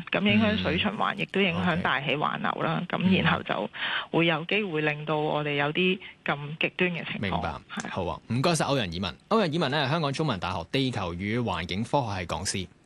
咁影響水循環，亦都影響大氣環流啦。咁然後就會有機會令到我哋有啲咁極端嘅情況。 明白，好啊，唔該晒歐陽以汶。歐陽以汶咧係香港中文大學地球與環境科學系講師。